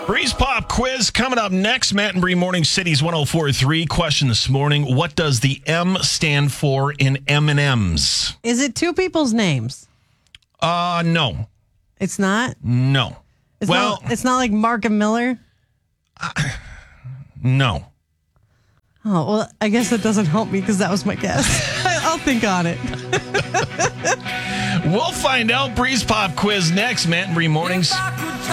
Breeze Pop quiz coming up next. Matt and Bree Morning City's 104.3. Question this morning: what does the M stand for in M&M's? Is it two people's names? No. It's not? No. It's not like Mark and Miller? No. Oh, well, I guess that doesn't help me because that was my guess. I'll think on it. We'll find out. Breeze Pop quiz next. Matt and Bree Mornings.